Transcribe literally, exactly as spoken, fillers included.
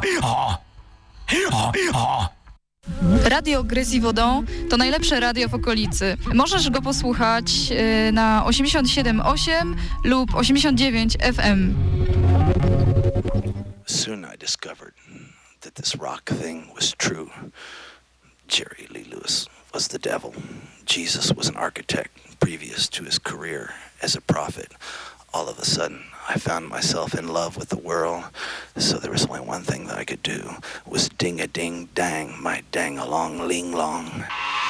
Radio Gryzi Wodą to najlepsze radio w okolicy. Możesz go posłuchać y, na osiemdziesiąt siedem osiem lub osiemdziesiąt dziewięć F M. Soon I discovered that this rock thing was true. Jerry Lee Lewis was the devil. Jesus was an architect previous to his career as a prophet. All of a sudden, I found myself in love with the world, so there was only one thing that I could do, was ding-a-ding-dang, my dang-along-ling-long.